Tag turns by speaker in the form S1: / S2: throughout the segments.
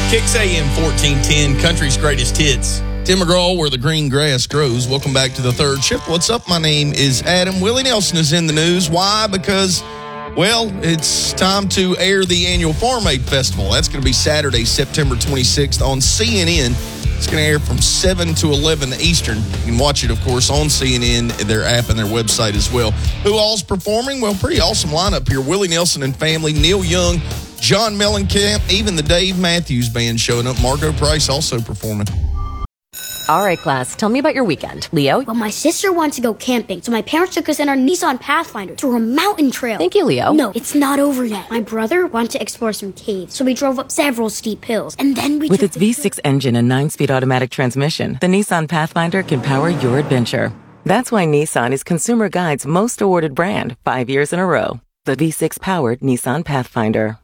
S1: Kicks AM 1410, country's greatest hits. Tim McGraw, where the green grass grows. Welcome back to the third shift. What's up? My name is Adam. Willie Nelson is in the news. Why? Because, well, it's time to air the annual Farm Aid Festival. That's going to be Saturday, September 26th on CNN. It's going to air from 7 to 11 Eastern. You can watch it, of course, on CNN, their app, and their website as well. Who all's performing? Well, pretty awesome lineup here. Willie Nelson and family, Neil Young, John Mellencamp, even the Dave Matthews Band showing up. Margo Price also performing.
S2: All right, class, tell me about your weekend. Leo?
S3: Well, my sister wants to go camping, so my parents took us in our Nissan Pathfinder through a mountain trail.
S2: Thank you, Leo.
S3: No, it's not over yet. My brother wanted to explore some caves, so we drove up several steep hills, and then we...
S4: With its V6 engine and 9-speed automatic transmission, the Nissan Pathfinder can power your adventure. That's why Nissan is Consumer Guide's most awarded brand 5 years in a row. The V6-powered Nissan Pathfinder.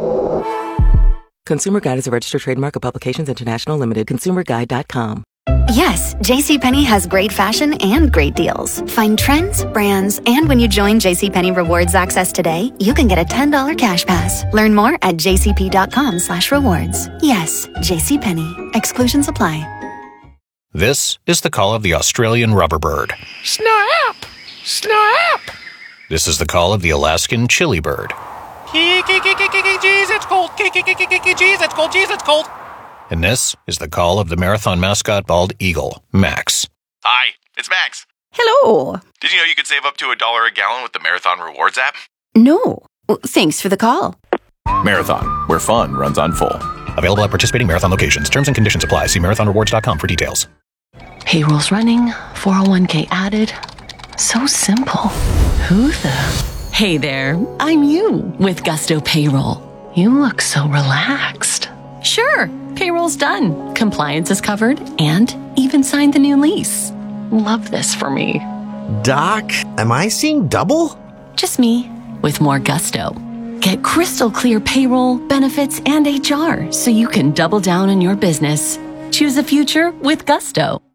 S4: Consumer Guide is a registered trademark of Publications International Limited. ConsumerGuide.com.
S5: Yes, JCPenney has great fashion and great deals. Find trends, brands, and when you join JCPenney Rewards Access today, you can get a $10 cash pass. Learn more at jcp.com/rewards. Yes, JCPenney. Exclusions apply.
S6: This is the call of the Australian rubberbird.
S7: Snap! Snap!
S6: This is the call of the Alaskan chili bird.
S7: Jeez, it's cold. Jeez, it's cold. Jeez, it's cold.
S6: And this is the call of the marathon mascot bald eagle, Max.
S8: Hi, it's Max.
S9: Hello.
S8: Did you know you could save up to $1 a gallon with the Marathon Rewards app?
S9: No. Well, thanks for the call.
S10: Marathon, where fun runs on full.
S6: Available at participating Marathon locations. Terms and conditions apply. See marathonrewards.com for details.
S11: Payroll's running, 401k added. So simple. Who the... Hey there, I'm you with Gusto Payroll. You look so relaxed. Sure, payroll's done. Compliance is covered and even signed the new lease. Love this for me.
S12: Doc, am I seeing double?
S11: Just me with more gusto. Get crystal clear payroll, benefits, and HR so you can double down on your business. Choose a future with Gusto.